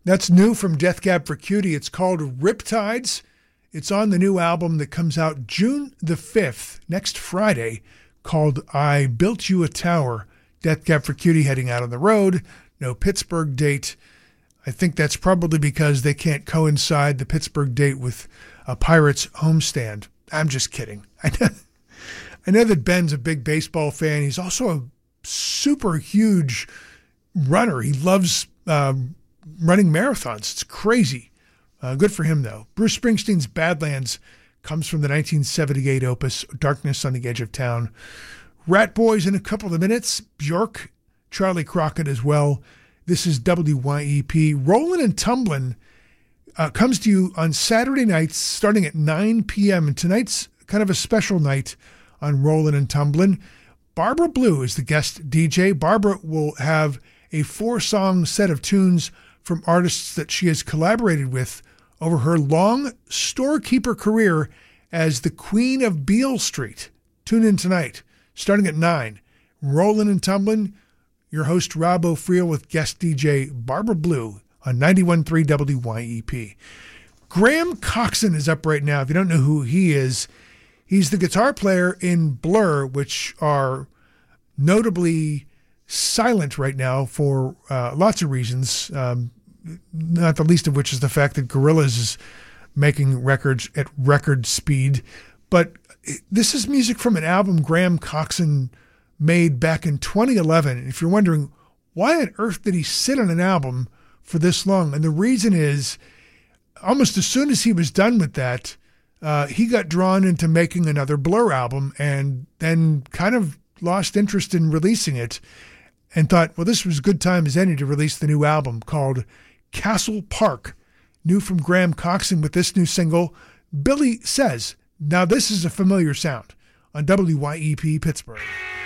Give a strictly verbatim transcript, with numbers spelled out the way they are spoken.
That's new from Death Cab for Cutie. It's called Riptides. It's on the new album that comes out June the fifth, next Friday, called I Built You a Tower. Death Cab for Cutie heading out on the road. No Pittsburgh date. I think that's probably because they can't coincide the Pittsburgh date with a Pirates homestand. I'm just kidding. I know, I know that Ben's a big baseball fan. He's also a super huge runner. He loves uh, running marathons. It's crazy. Uh, good for him, though. Bruce Springsteen's Badlands comes from the nineteen seventy-eight opus Darkness on the Edge of Town. Rat Boys in a couple of minutes. Bjork, Charlie Crockett as well. This is W Y E P. Rollin' and Tumblin' uh, comes to you on Saturday nights starting at nine p.m. And tonight's kind of a special night on Rollin' and Tumblin'. Barbara Blue is the guest D J. Barbara will have a four-song set of tunes from artists that she has collaborated with over her long storekeeper career as the Queen of Beale Street. Tune in tonight, starting at nine. Rollin' and Tumblin', your host Rob O'Friel with guest D J Barbara Blue on ninety-one point three W Y E P. Graham Coxon is up right now. If you don't know who he is, he's the guitar player in Blur, which are notably silent right now for uh, lots of reasons, um, not the least of which is the fact that Gorillaz is making records at record speed. But this is music from an album Graham Coxon made back in twenty eleven. And if you're wondering, why on earth did he sit on an album for this long? And the reason is, almost as soon as he was done with that, uh, he got drawn into making another Blur album and then kind of lost interest in releasing it and thought, well, this was as good time as any to release the new album called Castle Park. New from Graham Coxon with this new single, Billy Says. Now this is a familiar sound on W Y E P Pittsburgh.